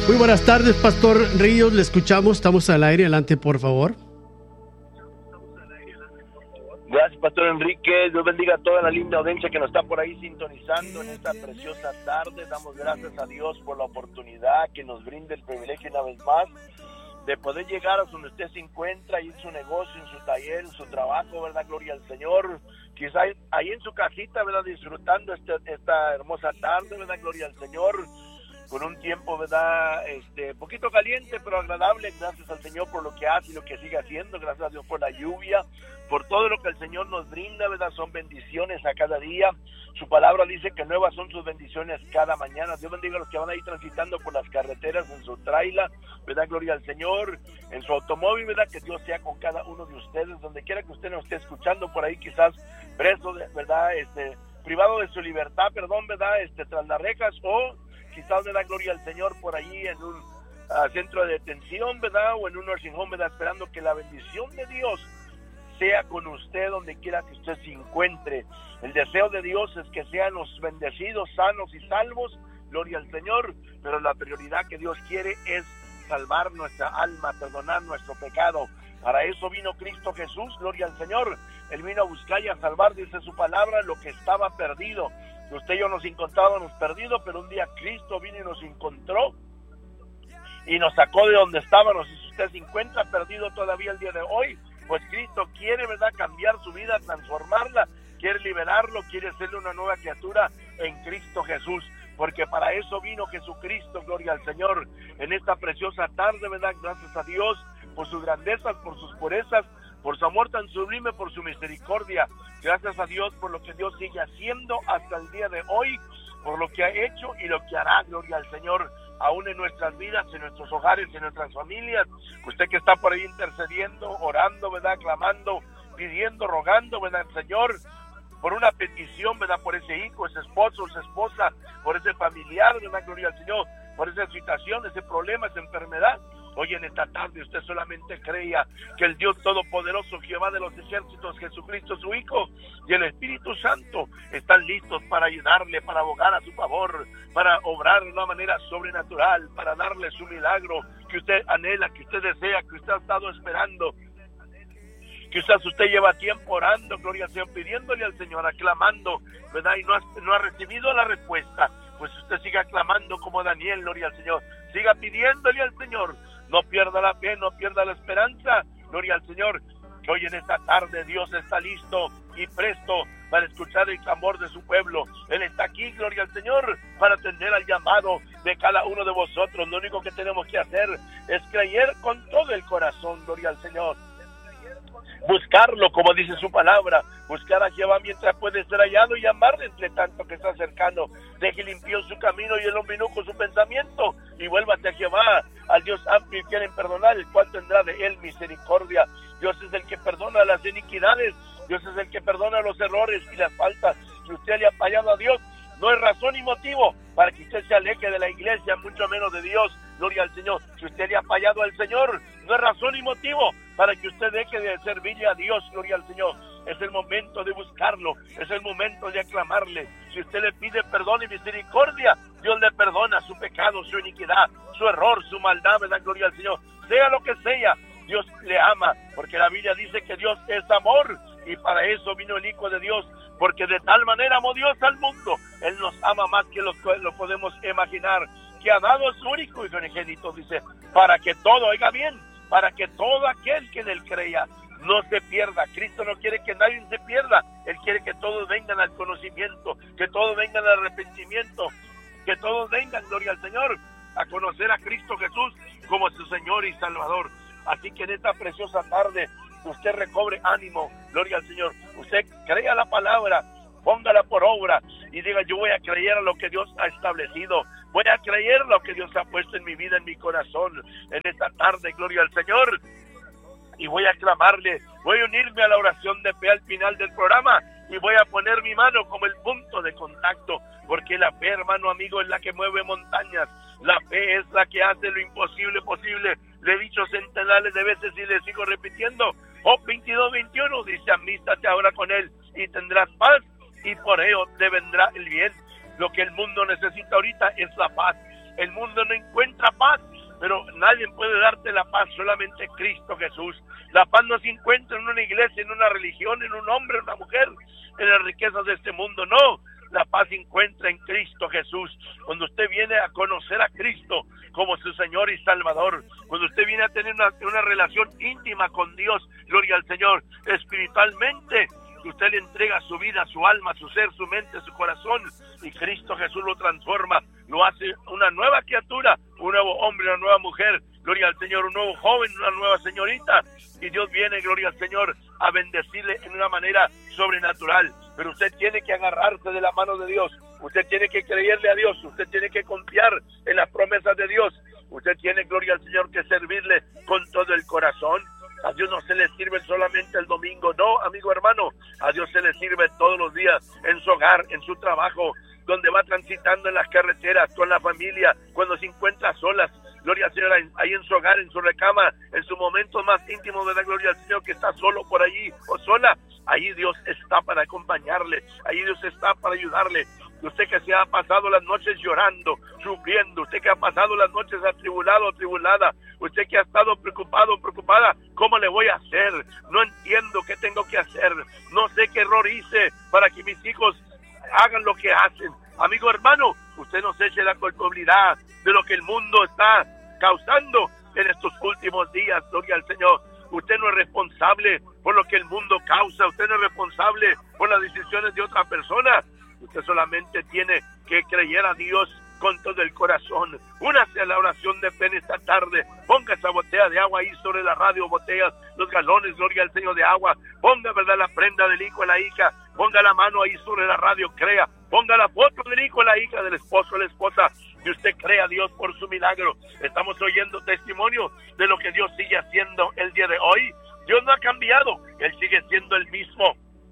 Muy buenas tardes, Pastor Ríos, le escuchamos, estamos al aire, adelante por favor. Gracias, Pastor Enrique. Dios bendiga a toda la linda audiencia que nos está por ahí sintonizando en esta preciosa tarde. Damos gracias a Dios por la oportunidad que nos brinda el privilegio una vez más de poder llegar a donde usted se encuentra, ahí en su negocio, en su taller, en su trabajo, ¿verdad? Gloria al Señor. Quizá ahí en su casita, ¿verdad? Disfrutando esta hermosa tarde, ¿verdad? Gloria al Señor. Con un tiempo, ¿verdad? Poquito caliente, pero agradable. Gracias al Señor por lo que hace y lo que sigue haciendo. Gracias a Dios por la lluvia, por todo lo que el Señor nos brinda, ¿verdad? Son bendiciones a cada día. Su palabra dice que nuevas son sus bendiciones cada mañana. Dios bendiga a los que van ahí transitando por las carreteras en su tráiler, ¿verdad? Gloria al Señor. En su automóvil, ¿verdad? Que Dios sea con cada uno de ustedes, donde quiera que usted nos esté escuchando por ahí, quizás preso, ¿verdad? Privado de su libertad, perdón, ¿verdad? Tras las rejas, o quizás le da gloria al Señor por allí en un centro de detención, ¿verdad? O en un nursing home, ¿verdad? Esperando que la bendición de Dios sea con usted donde quiera que usted se encuentre. El deseo de Dios es que sean los bendecidos, sanos y salvos, gloria al Señor, pero la prioridad que Dios quiere es salvar nuestra alma, perdonar nuestro pecado. Para eso vino Cristo Jesús, gloria al Señor. Él vino a buscar y a salvar, dice su palabra, lo que estaba perdido. Usted y yo nos encontrábamos perdidos, pero un día Cristo vino y nos encontró y nos sacó de donde estábamos. Y si usted se encuentra perdido todavía el día de hoy, pues Cristo quiere, ¿verdad?, cambiar su vida, transformarla, quiere liberarlo, quiere hacerle una nueva criatura en Cristo Jesús, porque para eso vino Jesucristo, gloria al Señor, en esta preciosa tarde, ¿verdad? Gracias a Dios por sus grandezas, por sus purezas, por su amor tan sublime, por su misericordia. Gracias a Dios por lo que Dios sigue haciendo hasta el día de hoy, por lo que ha hecho y lo que hará, gloria al Señor, aún en nuestras vidas, en nuestros hogares, en nuestras familias. Usted que está por ahí intercediendo, orando, ¿verdad?, clamando, pidiendo, rogando, ¿verdad?, al Señor, por una petición, ¿verdad?, por ese hijo, ese esposo, esa esposa, por ese familiar, ¿verdad?, gloria al Señor, por esa situación, ese problema, esa enfermedad. Hoy en esta tarde usted solamente creía que el Dios Todopoderoso, Jehová de los ejércitos, Jesucristo su Hijo y el Espíritu Santo están listos para ayudarle, para abogar a su favor, para obrar de una manera sobrenatural, para darle su milagro que usted anhela, que usted desea, que usted ha estado esperando. Quizás usted lleva tiempo orando, gloria al Señor, pidiéndole al Señor, aclamando, ¿verdad? Y no ha recibido la respuesta. Pues usted siga clamando como Daniel, gloria al Señor. Siga pidiéndole al Señor. No pierda la fe, no pierda la esperanza, gloria al Señor. Que hoy en esta tarde Dios está listo y presto para escuchar el clamor de su pueblo. Él está aquí, gloria al Señor, para atender al llamado de cada uno de vosotros. Lo único que tenemos que hacer es creer con todo el corazón, gloria al Señor. Buscarlo, como dice su palabra, buscar a Jehová mientras puede ser hallado y amarle entre tanto que está cercano. Deje limpio su camino y el hombre minuco su pensamiento y vuélvate a Jehová, al Dios amplio y quieren perdonar, el cual tendrá de él misericordia. Dios es el que perdona las iniquidades, Dios es el que perdona los errores y las faltas. Si usted le ha fallado a Dios, no es razón ni motivo para que usted se aleje de la iglesia, mucho menos de Dios, gloria al Señor. Si usted le ha fallado al Señor, no es razón ni motivo para que usted deje de servirle a Dios, gloria al Señor. Es el momento de buscarlo, es el momento de aclamarle. Si usted le pide perdón y misericordia, Dios le perdona su pecado, su iniquidad, su error, su maldad, ¿verdad? Gloria al Señor. Sea lo que sea, Dios le ama, porque la Biblia dice que Dios es amor, y para eso vino el Hijo de Dios, porque de tal manera amó Dios al mundo. Él nos ama más que lo podemos imaginar, que ha dado a su único Hijo unigénito, dice, para que todo, oiga bien, para que todo aquel que en él crea no se pierda. Cristo no quiere que nadie se pierda, Él quiere que todos vengan al conocimiento, que todos vengan al arrepentimiento, que todos vengan, gloria al Señor, a conocer a Cristo Jesús como su Señor y Salvador. Así que en esta preciosa tarde usted recobre ánimo, gloria al Señor. Usted crea la palabra, póngala por obra y diga: yo voy a creer a lo que Dios ha establecido, voy a creer lo que Dios ha puesto en mi vida, en mi corazón, en esta tarde, gloria al Señor. Y voy a clamarle, voy a unirme a la oración de fe al final del programa y voy a poner mi mano como el punto de contacto, porque la fe, hermano amigo, es la que mueve montañas. La fe es la que hace lo imposible posible. Le he dicho centenares de veces y le sigo repitiendo. Job 22:21 dice: amístate ahora con él y tendrás paz, y por ello te vendrá el bien. Lo que el mundo necesita ahorita es la paz. El mundo no encuentra paz, pero nadie puede darte la paz, solamente Cristo Jesús. La paz no se encuentra en una iglesia, en una religión, en un hombre, en una mujer, en las riquezas de este mundo, no. La paz se encuentra en Cristo Jesús. Cuando usted viene a conocer a Cristo como su Señor y Salvador, cuando usted viene a tener una relación íntima con Dios, gloria al Señor, espiritualmente, usted le entrega su vida, su alma, su ser, su mente, su corazón, y Cristo Jesús lo transforma, lo hace una nueva criatura, un nuevo hombre, una nueva mujer, gloria al Señor, un nuevo joven, una nueva señorita, y Dios viene, gloria al Señor, a bendecirle en una manera sobrenatural. Pero usted tiene que agarrarse de la mano de Dios, usted tiene que creerle a Dios, usted tiene que confiar en las promesas de Dios, usted tiene, gloria al Señor, que servirle con todo el corazón. A Dios no se le sirve solamente el domingo, no, amigo hermano, a Dios se le sirve todos los días, en su hogar, en su trabajo, donde va transitando en las carreteras, con la familia, cuando se encuentra solas, gloria al Señor, ahí en su hogar, en su recama, en su momento más íntimo, de la gloria al Señor, que está solo por allí o sola, ahí Dios está para acompañarle, ahí Dios está para ayudarle. Usted que se ha pasado las noches llorando, sufriendo, usted que ha pasado las noches atribulado, atribulada, usted que ha estado preocupado, preocupada, ¿cómo le voy a hacer? No entiendo qué tengo que hacer, no sé qué error hice para que mis hijos hagan lo que hacen. Amigo hermano, usted no se eche la culpabilidad de lo que el mundo está causando en estos últimos días, gloria al Señor. Usted no es responsable por lo que el mundo causa, usted no es responsable por las decisiones de otra persona. Usted solamente tiene que creer a Dios con todo el corazón. Únase a la oración de fe esta tarde. Ponga esa botella de agua ahí sobre la radio, botellas, los galones, gloria al Señor, de agua. Ponga, verdad, la prenda del hijo, la hija. Ponga la mano ahí sobre la radio, crea. Ponga la foto del hijo, la hija, del esposo, la esposa. Y usted crea a Dios por su milagro. Estamos oyendo testimonio de lo que Dios sigue haciendo el día de hoy. Dios no ha cambiado. Él sigue siendo el mismo.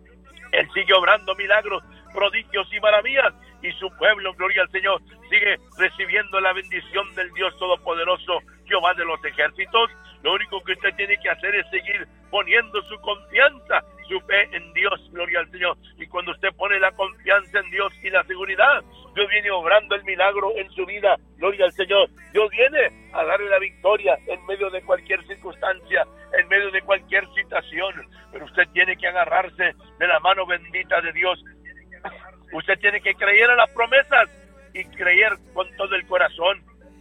Él sigue obrando milagros, prodigios y maravillas, y su pueblo, gloria al Señor, sigue recibiendo la bendición del Dios Todopoderoso, Jehová de los ejércitos. Lo único que usted tiene que hacer es seguir poniendo su confianza, su fe en Dios, gloria al Señor. Y cuando usted pone la confianza en Dios y la seguridad, Dios viene obrando el milagro en su vida, gloria al Señor. Dios viene a darle la victoria en medio de cualquier circunstancia, en medio de cualquier situación. Pero usted tiene que agarrarse de la mano bendita de Dios. Usted tiene que creer a las promesas y creer con todo el corazón.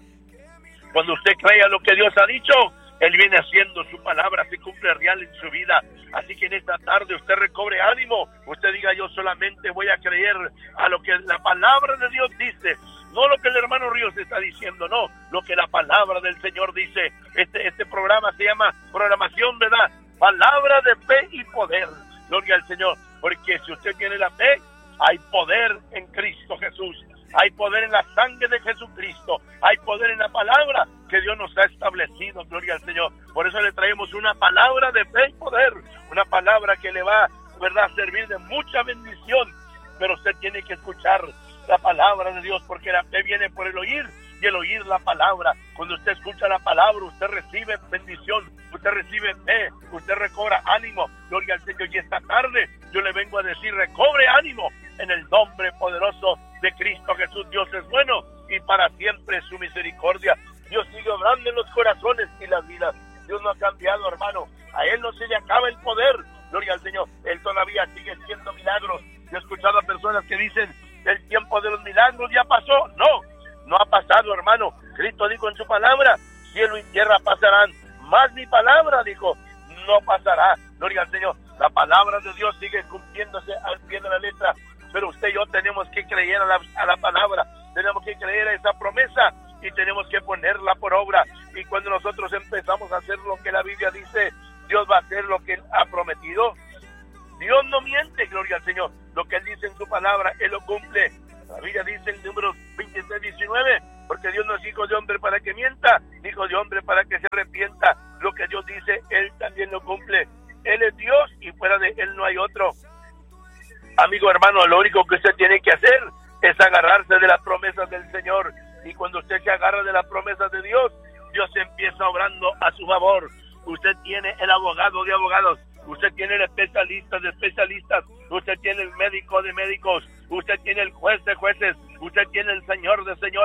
Cuando usted cree a lo que Dios ha dicho, Él viene haciendo su palabra, se cumple real en su vida. Así que en esta tarde usted recobre ánimo. Usted diga, yo solamente voy a creer a lo que la palabra de Dios dice. No lo que el hermano Ríos está diciendo, no, lo que la palabra del Señor dice. Este programa se llama programación, ¿verdad? Palabra de fe y poder. Gloria al Señor. Porque si usted tiene la fe, hay poder en Cristo Jesús. Hay poder en la sangre de Jesucristo. Hay poder en la palabra que Dios nos ha establecido. Gloria al Señor. Por eso le traemos una palabra de fe y poder. Una palabra que le va, ¿verdad?, a servir de mucha bendición. Pero usted tiene que escuchar la palabra de Dios, porque la fe viene por el oír y el oír la palabra. Cuando usted escucha la palabra, usted recibe bendición, usted recibe fe, usted recobra ánimo. Gloria al Señor. Y esta tarde yo le vengo a decir, recobre ánimo en el nombre poderoso de Cristo Jesús. Dios es bueno y para siempre su misericordia. Dios sigue obrando en los corazones y las vidas. Dios no ha cambiado, hermano. A Él no se le acaba el poder. Gloria al Señor. Él todavía sigue haciendo milagros. Yo he escuchado a personas que dicen, el tiempo de los milagros ya pasó. No, no ha pasado, hermano. Cristo dijo en su palabra, cielo y tierra pasarán, más mi palabra, dijo, no pasará. Gloria al Señor. La palabra de Dios sigue cumpliéndose al pie de la letra. Pero usted y yo tenemos que creer a la palabra, tenemos que creer a esa promesa y tenemos que ponerla por obra. Y cuando nosotros empezamos a hacer lo que la Biblia dice, Dios va a hacer lo que Él ha prometido. Dios no miente, gloria al Señor. Lo que Él dice en su palabra, Él lo cumple. La Biblia dice en Números 23:19, porque Dios no es hijo de hombre para que mienta, ni hijo de hombre para que se arrepienta. Lo que Dios dice, Él también lo cumple. Él es Dios y fuera de Él no hay otro. Amigo hermano, lo único que usted tiene que hacer es agarrarse de las promesas del Señor. Y cuando usted se agarra de las promesas de Dios, Dios empieza obrando a su favor. Usted tiene el abogado de abogados, usted tiene el especialista de especialistas, usted tiene el médico de médicos, usted tiene el juez de jueces, usted tiene el señor de señores,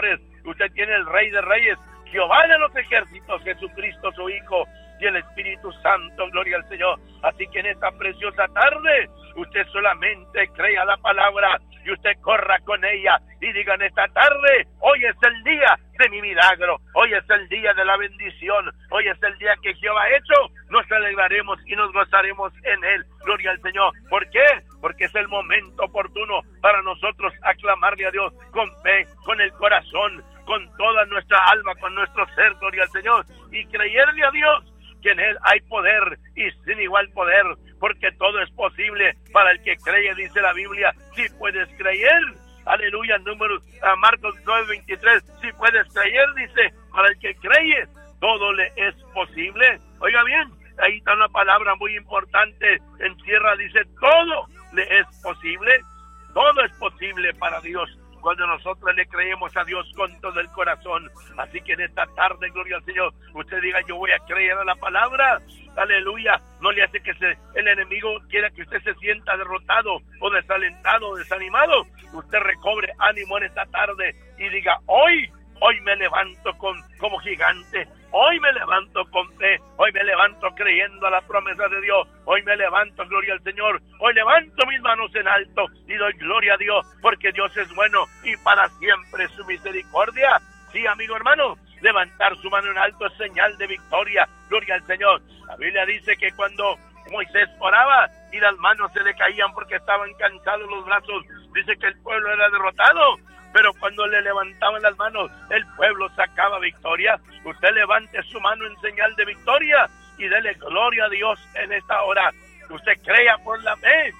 Usted tiene el Rey de Reyes, Jehová de los ejércitos, Jesucristo su Hijo, y el Espíritu Santo, gloria al Señor. Así que en esta preciosa tarde, usted solamente crea la palabra y usted corra con ella y diga en esta tarde: hoy es el día de mi milagro, hoy es el día de la bendición, hoy es el día que Jehová ha hecho, nos alegraremos y nos gozaremos en él, gloria al Señor. ¿Por qué? Porque es el momento oportuno para nosotros aclamarle a Dios con fe, con el corazón, con toda nuestra alma, con nuestro ser, gloria al Señor, y creerle a Dios que en él hay poder y sin igual poder, porque todo es posible para el que cree, dice la Biblia. Si puedes creer, aleluya, Marcos 9:23, si puedes creer, dice, para el que cree, todo le es posible. Oiga bien, ahí está una palabra muy importante, encierra, dice, todo le es posible, todo es posible para Dios, cuando nosotros le creemos a Dios con todo el corazón. Así que en esta tarde, gloria al Señor, usted diga: yo voy a creer a la palabra, aleluya. No le hace que el enemigo quiera que usted se sienta derrotado o desalentado o desanimado. Usted recobre ánimo en esta tarde y diga: hoy me levanto como gigante, hoy me levanto con fe, hoy me levanto creyendo a la promesa de Dios, hoy me levanto, gloria al Señor, hoy levanto mis manos en alto y doy gloria a Dios, porque Dios es bueno y para siempre su misericordia. Sí, amigo hermano, levantar su mano en alto es señal de victoria, gloria al Señor. La Biblia dice que cuando Moisés oraba y las manos se le caían porque estaban cansados los brazos, dice que el pueblo era derrotado, pero cuando le levantaban las manos, el pueblo sacaba victoria. Usted levante su mano en señal de victoria y dele gloria a Dios en esta hora. Usted crea por la fe.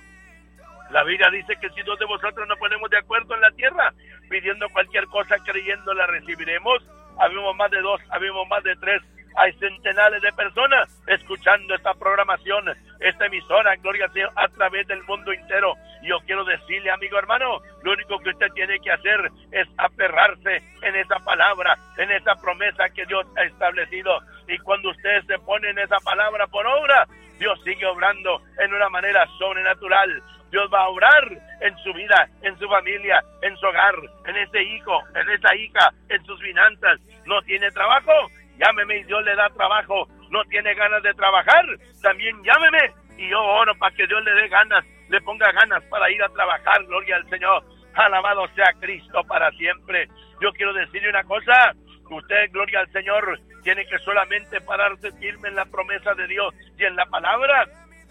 La Biblia dice que si dos de vosotros nos ponemos de acuerdo en la tierra, pidiendo cualquier cosa, creyendo la recibiremos. Habemos más de dos, habemos más de tres. Hay centenares de personas escuchando esta programación, esta emisora, gloria al Señor, a través del mundo entero. Yo quiero decirle, amigo hermano, lo único que usted tiene que hacer es aferrarse en esa palabra, en esa promesa que Dios ha establecido. Y cuando usted se pone en esa palabra por obra, Dios sigue obrando en una manera sobrenatural. Dios va a obrar en su vida, en su familia, en su hogar, en ese hijo, en esa hija, en sus finanzas. ¿No tiene trabajo? Llámeme y Dios le da trabajo. ¿No tiene ganas de trabajar? También llámeme y yo oro para que Dios le dé ganas, le ponga ganas para ir a trabajar. Gloria al Señor. Alabado sea Cristo para siempre. Yo quiero decirle una cosa. Usted, gloria al Señor, tiene que solamente pararse firme en la promesa de Dios y en la palabra.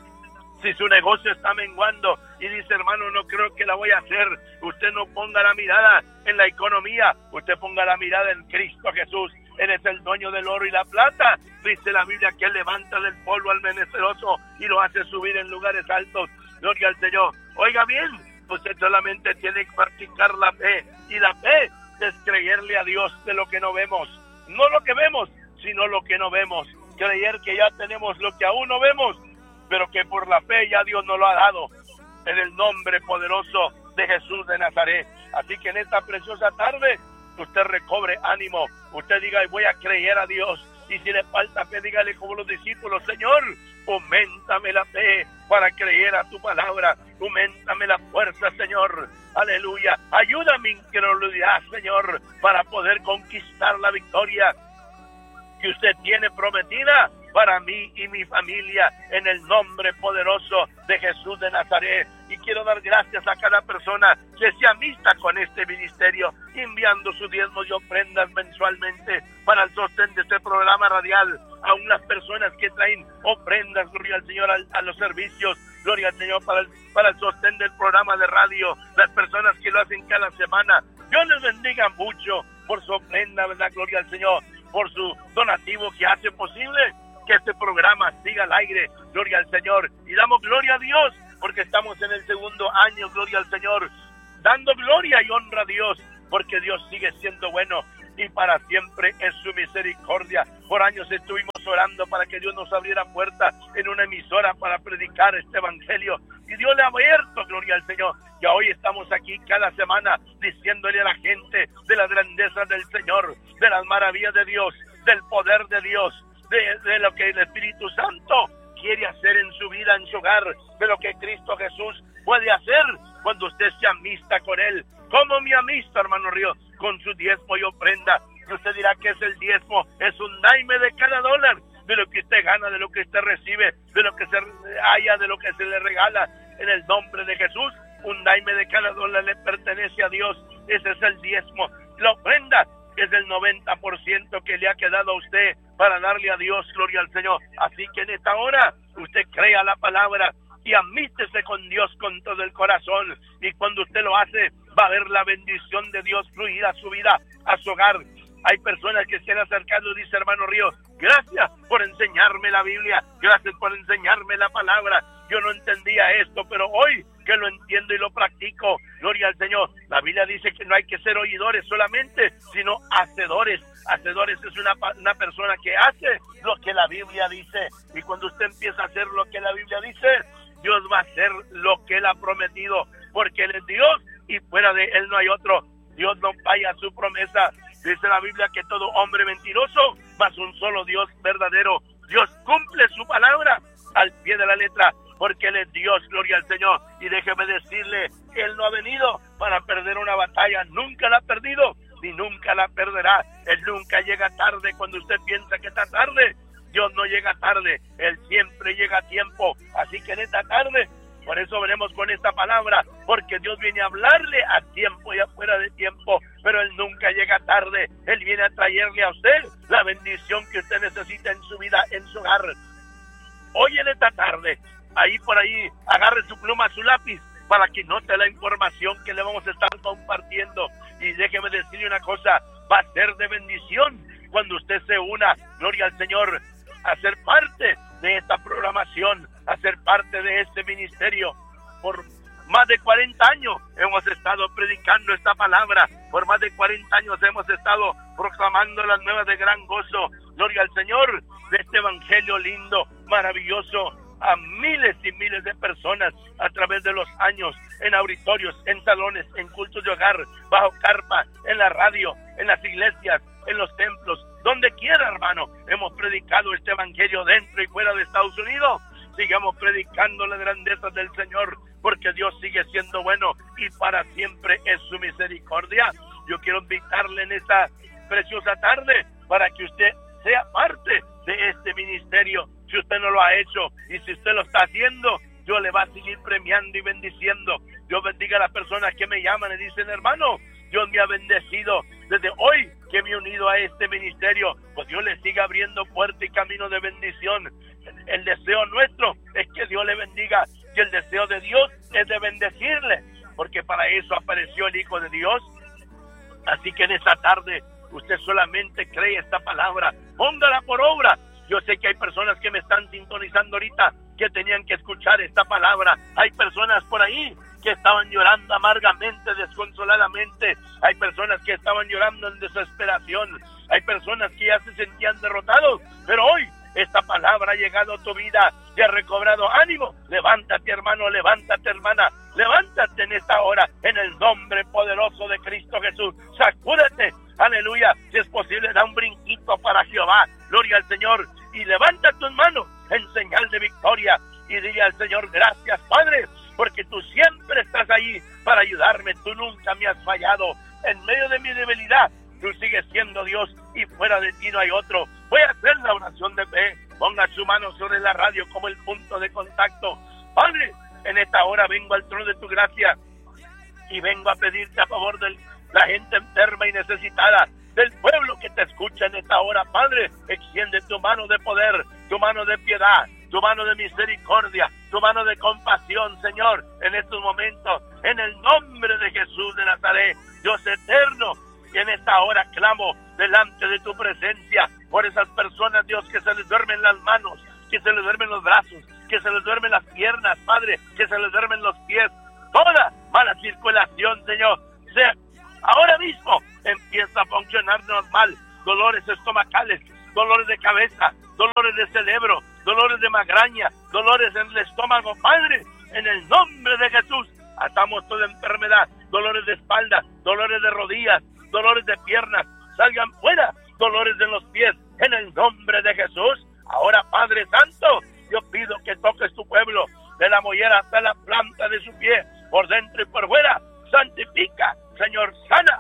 Si su negocio está menguando y dice: hermano, no creo que la voy a hacer, usted no ponga la mirada en la economía, usted ponga la mirada en Cristo Jesús. Él es el dueño del oro y la plata. Dice la Biblia que Él levanta del polvo al menesteroso y lo hace subir en lugares altos. Gloria al Señor. Oiga bien, usted solamente tiene que practicar la fe, y la fe es creerle a Dios de lo que no vemos. No lo que vemos, sino lo que no vemos. Creer que ya tenemos lo que aún no vemos, pero que por la fe ya Dios nos lo ha dado, en el nombre poderoso de Jesús de Nazaret. Así que en esta preciosa tarde, usted recobre ánimo, usted diga: voy a creer a Dios. Y si le falta fe, dígale como los discípulos: Señor, auméntame la fe para creer a tu palabra, auméntame la fuerza, Señor, aleluya, ayuda a mi incredulidad, Señor, para poder conquistar la victoria que usted tiene prometida para mí y mi familia, en el nombre poderoso de Jesús de Nazaret. Y quiero dar gracias a cada persona que se amista con este ministerio, enviando sus diezmos y ofrendas mensualmente para el sostén de este programa radial. Aún las personas que traen ofrendas, gloria al Señor, a los servicios, gloria al Señor, para el sostén del programa de radio, las personas que lo hacen cada semana. Dios les bendiga mucho por su ofrenda, ¿verdad? Gloria al Señor, por su donativo que hace posible que este programa siga al aire, gloria al Señor. Y damos gloria a Dios porque estamos en el segundo año, gloria al Señor, dando gloria y honra a Dios, porque Dios sigue siendo bueno y para siempre es su misericordia. Por años estuvimos orando para que Dios nos abriera puerta en una emisora para predicar este evangelio, y Dios le ha abierto, gloria al Señor. Y hoy estamos aquí cada semana diciéndole a la gente de las grandezas del Señor, de las maravillas de Dios, del poder de Dios, de lo que el Espíritu Santo quiere hacer en su vida, en su hogar, de lo que Cristo Jesús puede hacer cuando usted se amista con Él. ¿Cómo me amisto, hermano Río? con su diezmo y ofrenda. Y usted dirá que es el diezmo, es un daime de cada dólar, de lo que usted gana, de lo que usted recibe, de lo que se haya, de lo que se le regala. En el nombre de Jesús, un daime de cada dólar le pertenece a Dios. Ese es el diezmo. La ofrenda es el 90% que le ha quedado a usted para darle a Dios, gloria al Señor. Así que en esta hora usted crea la palabra y amístese con Dios con todo el corazón, y cuando usted lo hace va a ver la bendición de Dios fluir a su vida, a su hogar. Hay personas que se han acercado y dice: hermano Ríos, gracias por enseñarme la Biblia, gracias por enseñarme la palabra. Yo no entendía esto, pero hoy que lo entiendo y lo practico, gloria al Señor. La Biblia dice que no hay que ser oidores solamente, sino hacedores. Hacedores es una persona que hace lo que la Biblia dice, y cuando usted empieza a hacer lo que la Biblia dice, Dios va a hacer lo que Él ha prometido, porque Él es Dios y fuera de Él no hay otro. Dios no falla su promesa. Dice la Biblia que todo hombre mentiroso, mas un solo Dios verdadero. Dios cumple su palabra al pie de la letra, porque Él es Dios, gloria al Señor. Y déjeme decirle, Él no ha venido para perder una batalla, nunca la ha perdido, ni nunca la perderá. Él nunca llega tarde cuando usted piensa que está tarde. Dios no llega tarde, Él siempre llega a tiempo. Así que en esta tarde, por eso veremos con esta palabra, porque Dios viene a hablarle a tiempo y afuera de tiempo, pero Él nunca llega tarde. Él viene a traerle a usted la bendición que usted necesita en su vida, en su hogar. Hoy en esta tarde, ahí por ahí, agarre su pluma, su lápiz, para que note la información que le vamos a estar compartiendo. Y déjeme decirle una cosa, va a ser de bendición cuando usted se una, gloria al Señor, a ser parte de esta programación, a ser parte de este ministerio. Por más de 40 años hemos estado predicando esta palabra, por más de 40 años hemos estado proclamando las nuevas de gran gozo, gloria al Señor, de este evangelio lindo, maravilloso, a miles y miles de personas a través de los años, en auditorios, en salones, en cultos de hogar, bajo carpa, en la radio, en las iglesias, en los templos, donde quiera, hermano, hemos predicado este evangelio dentro y fuera de Estados Unidos. Sigamos predicando las grandezas del Señor, porque Dios sigue siendo bueno y para siempre es su misericordia. Yo quiero invitarle en esta preciosa tarde para que usted sea parte de este ministerio. Si usted no lo ha hecho y si usted lo está haciendo, Dios le va a seguir premiando y bendiciendo. Dios bendiga a las personas que me llaman y dicen: hermano, Dios me ha bendecido desde hoy que me he unido a este ministerio. Pues Dios le siga abriendo puerta y camino de bendición. El deseo nuestro es que Dios le bendiga, y el deseo de Dios es de bendecirle, porque para eso apareció el Hijo de Dios. Así que en esta tarde usted solamente cree esta palabra, póngala por obra. Yo sé que hay personas que me están sintonizando ahorita que tenían que escuchar esta palabra. Hay personas por ahí que estaban llorando amargamente, desconsoladamente. Hay personas que estaban llorando en desesperación. Hay personas que ya se sentían derrotados. Pero hoy esta palabra ha llegado a tu vida y ha recobrado ánimo. Levántate, hermano, levántate, hermana. Levántate en esta hora, en el nombre poderoso de Cristo Jesús. Sacúdete, aleluya. Si es posible, da un brinquito para Jehová. Gloria al Señor. Y levanta tus manos en señal de victoria y dile al Señor: gracias, Padre, porque tú siempre estás ahí para ayudarme. Tú nunca me has fallado. En medio de mi debilidad, tú sigues siendo Dios y fuera de ti no hay otro. Voy a hacer la oración de fe. Ponga su mano sobre la radio como el punto de contacto. Padre, en esta hora vengo al trono de tu gracia y vengo a pedirte a favor de la gente enferma y necesitada, del pueblo que te escucha en esta hora. Padre, extiende tu mano de poder, tu mano de piedad, tu mano de misericordia, tu mano de compasión, Señor, en estos momentos, en el nombre de Jesús de Nazaret, Dios eterno. Y en esta hora clamo delante de tu presencia por esas personas, Dios, que se les duermen las manos, que se les duermen los brazos, que se les duermen las piernas, Padre, que se les duermen los pies. Toda mala circulación, Señor, sea ahora mismo empieza a funcionar normal. Dolores estomacales, dolores de cabeza, dolores de cerebro, dolores de migraña, dolores en el estómago, Padre, en el nombre de Jesús, atamos toda enfermedad, dolores de espalda, dolores de rodillas, dolores de piernas, salgan fuera, dolores de los pies, en el nombre de Jesús. Ahora, Padre Santo, yo pido que toques tu pueblo, de la mollera hasta la planta de su pie, por dentro y por fuera. Santifica, Señor, sana,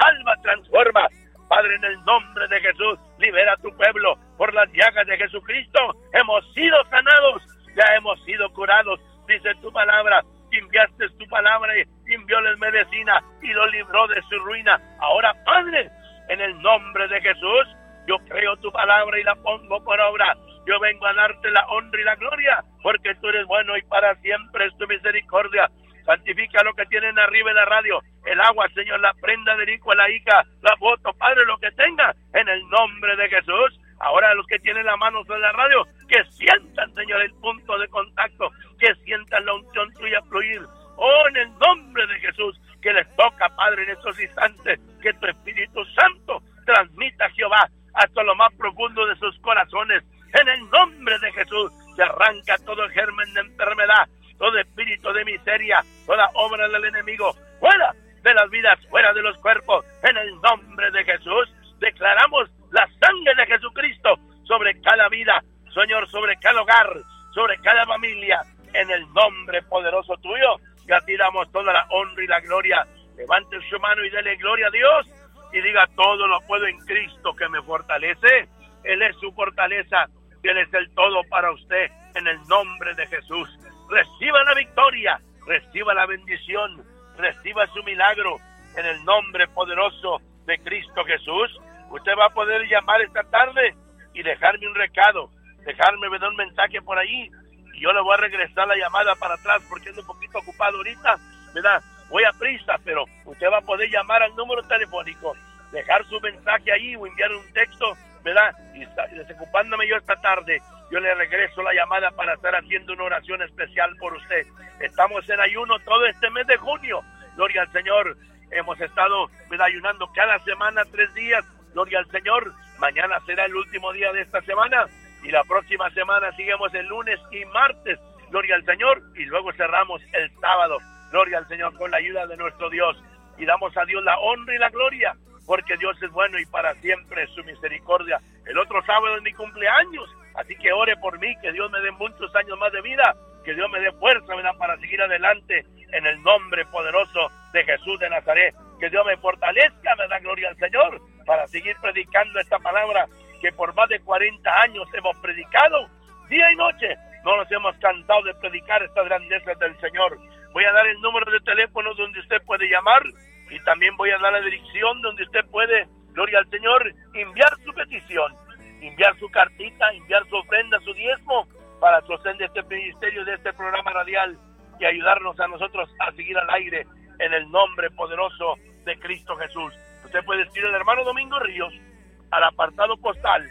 salva, transforma. Padre, en el nombre de Jesús, libera a tu pueblo. Por las llagas de Jesucristo hemos sido sanados, ya hemos sido curados. Dice tu palabra, enviaste tu palabra y envióles medicina y lo libró de su ruina. Ahora, Padre, en el nombre de Jesús, yo creo tu palabra y la pongo por obra. Yo vengo a darte la honra y la gloria, porque tú eres bueno y para siempre es tu misericordia. Santifica lo que tienen arriba en la radio, el agua, Señor, la prenda de Rico, la hija, la foto, Padre, lo que tenga, en el nombre de Jesús. Ahora los que tienen la mano sobre la radio, que sientan, Señor, el punto de contacto, que sientan la unción tuya fluir. Oh, en el nombre de Jesús, que les toca, Padre, en estos instantes, que tu Espíritu Santo transmita, Jehová, hasta lo más profundo de sus corazones. En el nombre de Jesús, se arranca todo germen de enfermedad, todo espíritu de miseria, toda obra del enemigo, fuera de las vidas, fuera de los cuerpos. En el nombre de Jesús, declaramos la sangre de Jesucristo sobre cada vida, Señor, sobre cada hogar, sobre cada familia, en el nombre poderoso tuyo. Y a ti damos toda la honra y la gloria. Levante su mano y dele gloria a Dios y diga: todo lo puedo en Cristo que me fortalece. Él es su fortaleza, Él es el todo para usted, en el nombre de Jesús. Reciba la victoria, reciba la bendición, reciba su milagro, en el nombre poderoso de Cristo Jesús. Usted va a poder llamar esta tarde y dejarme un recado, dejarme un mensaje por ahí, y yo le voy a regresar la llamada para atrás porque ando un poquito ocupado ahorita, ¿verdad? Voy a prisa, pero usted va a poder llamar al número telefónico, dejar su mensaje ahí o enviar un texto, ¿verdad? Y desocupándome yo esta tarde, yo le regreso la llamada para estar haciendo una oración especial por usted. Estamos en ayuno todo este mes de junio, gloria al Señor. Hemos estado, ¿verdad?, ayunando cada semana 3 días, gloria al Señor. Mañana será el último día de esta semana y la próxima semana seguimos el lunes y martes, gloria al Señor, y luego cerramos el sábado, gloria al Señor, con la ayuda de nuestro Dios. Y damos a Dios la honra y la gloria, porque Dios es bueno y para siempre es su misericordia. El otro sábado es mi cumpleaños, así que ore por mí, que Dios me dé muchos años más de vida, que Dios me dé fuerza, ¿verdad?, para seguir adelante, en el nombre poderoso de Jesús de Nazaret. Que Dios me fortalezca, ¿verdad?, gloria al Señor, para seguir predicando esta palabra que por más de 40 años hemos predicado, día y noche. No nos hemos cansado de predicar estas grandezas del Señor. Voy a dar el número de teléfono donde usted puede llamar, y también voy a dar la dirección donde usted puede, gloria al Señor, enviar su petición, enviar su cartita, enviar su ofrenda, su diezmo, para sostener este ministerio, de este programa radial, y ayudarnos a nosotros a seguir al aire, en el nombre poderoso de Cristo Jesús. Usted puede escribir al hermano Domingo Ríos al apartado postal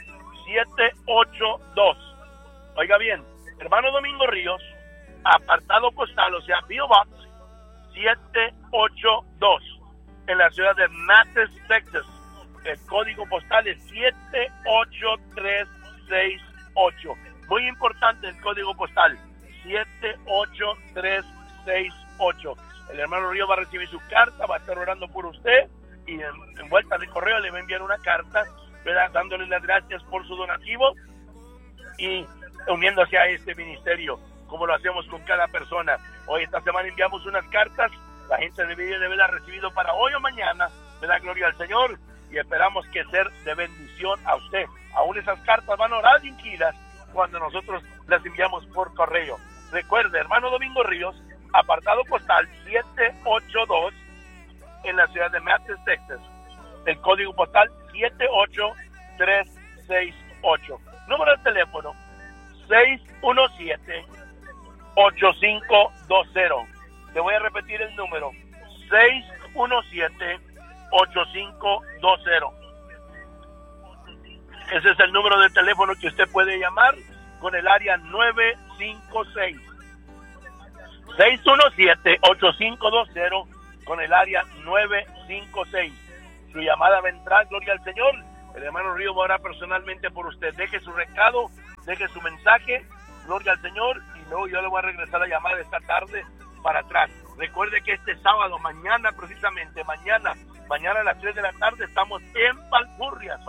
782. Oiga bien, hermano Domingo Ríos, apartado postal, o sea, P.O. Box 782, en la ciudad de Mathis, Texas. El código postal es 78368. Muy importante el código postal, 78368. El hermano Río va a recibir su carta, va a estar orando por usted, y en vuelta de correo le va a enviar una carta, ¿verdad?, dándole las gracias por su donativo y uniéndose a este ministerio, como lo hacemos con cada persona. Hoy, esta semana, enviamos unas cartas. La gente debe haberla recibido para hoy o mañana, ¿verdad?, gloria al Señor, y esperamos que sea de bendición a usted. Aún esas cartas van tranquilas cuando nosotros las enviamos por correo. Recuerde, hermano Domingo Ríos, apartado postal 782, en la ciudad de Mathis, Texas. El código postal 78368. Número de teléfono 617-8520. Le voy a repetir el número: 617-8520. Ese es el número de teléfono que usted puede llamar con el área 956. 617-8520 con el área 956. Su llamada va a entrar, gloria al Señor. El hermano Río va a orar personalmente por usted. Deje su recado, deje su mensaje, gloria al Señor, y luego yo le voy a regresar la llamada esta tarde para atrás. Recuerde que este sábado, mañana precisamente, mañana a las 3 de la tarde, estamos en Falfurrias,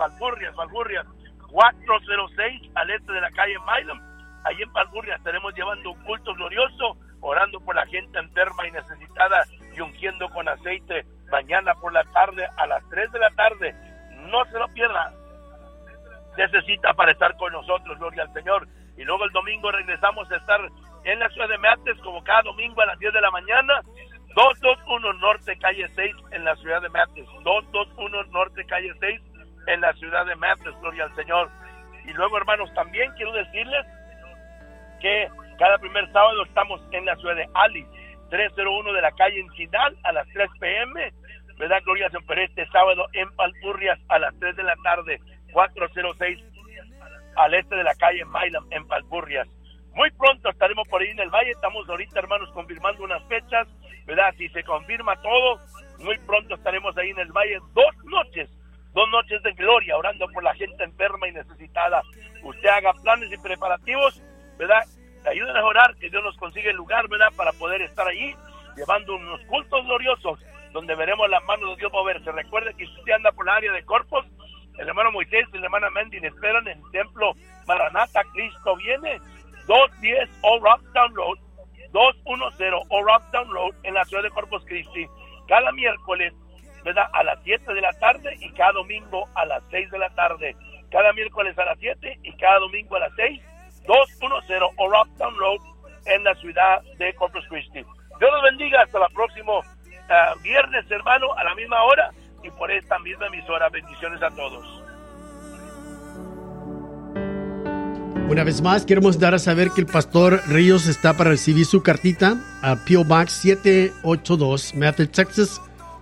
406 al este de la calle Milam. Allí en Falfurrias estaremos llevando un culto glorioso, orando por la gente enferma y necesitada, y ungiendo con aceite mañana por la tarde a las 3 de la tarde. No se lo pierda. Necesita para estar con nosotros, gloria al Señor. Y luego el domingo regresamos a estar en la ciudad de Mathis, como cada domingo a las 10 de la mañana, 221 Norte, calle 6, en la ciudad de Mathis. 221 Norte, calle 6, en la ciudad de Mathis, gloria al Señor. Y luego, hermanos, también quiero decirles que cada primer sábado estamos en la ciudad de Ali, 301 de la calle Encinal, a las 3 p.m., ¿verdad? Gloria al Señor. Pero este sábado en Palpurrias, a las 3 de la tarde, 406, al este de la calle Mailam, en Palpurrias. Muy pronto estaremos por ahí en el Valle. Estamos ahorita, hermanos, confirmando unas fechas, ¿verdad? Si se confirma todo, muy pronto estaremos ahí en el Valle. 2 noches de gloria, orando por la gente enferma y necesitada. Usted haga planes y preparativos, ¿verdad? Ayuden a orar, que Dios nos consiga el lugar, ¿verdad? Para poder estar allí, llevando unos cultos gloriosos, donde veremos las manos de Dios moverse. Recuerde que si usted anda por la área de Corpus, el hermano Moisés y la hermana Mendy le esperan en el templo Maranatha, Cristo viene, 210 Old Rocktown Road, 210 Old Rocktown Road, en la ciudad de Corpus Christi, cada miércoles, ¿verdad? A las 7 de la tarde y cada domingo a las 6 de la tarde. Cada miércoles a las 7 y cada domingo a las 6, 210 Old Rocktown Road, en la ciudad de Corpus Christi. Dios los bendiga, hasta el próximo viernes, hermano, a la misma hora y por esta misma emisora. Bendiciones a todos. Una vez más, queremos dar a saber que el pastor Ríos está para recibir su cartita a P.O. Box 782, Mathis, Texas,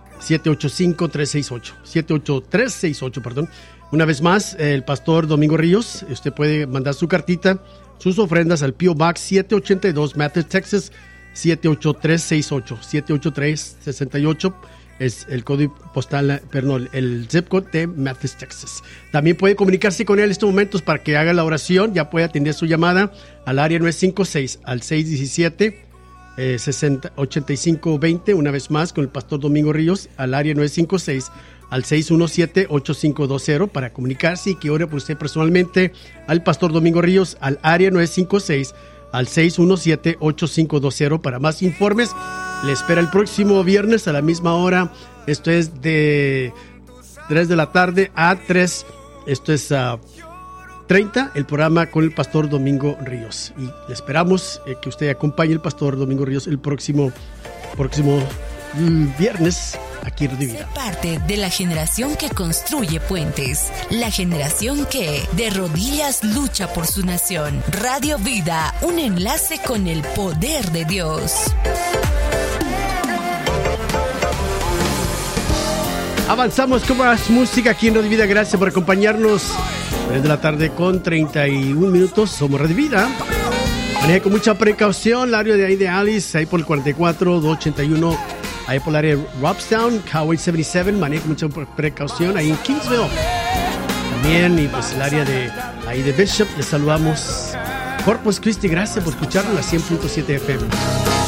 785-368, perdón. Una vez más, el pastor Domingo Ríos, usted puede mandar su cartita, sus ofrendas al P.O. Box 782, Mathis, Texas, 78368, 78368 es el código postal, perdón, el zip code de Mathis, Texas. También puede comunicarse con él en estos momentos para que haga la oración. Ya puede atender su llamada al área 956 al 617-8520. Una vez más con el pastor Domingo Ríos al área 956 al 617-8520 para comunicarse y que ore por usted personalmente al pastor Domingo Ríos al área 956 al 617-8520 para más informes. Le espera el próximo viernes a la misma hora. Esto es de 3 de la tarde a 3. Esto es 30, el programa con el pastor Domingo Ríos. Y le esperamos que usted acompañe al pastor Domingo Ríos el próximo viernes aquí en Radio Vida. Ser parte de la generación que construye puentes, la generación que de rodillas lucha por su nación. Radio Vida, un enlace con el poder de Dios. Avanzamos con más música aquí en Radio Vida. Gracias por acompañarnos. 3 de la tarde con 31 minutos. Somos Radio Vida. Maneje con mucha precaución. El área de ahí de Alice, ahí por el 44, 281. Ahí por el área de Robstown, Highway 77. Maneje con mucha precaución. Ahí en Kingsville. También, y pues el área de ahí de Bishop. Les saludamos. Corpus Christi, gracias por escucharnos a 100.7 FM.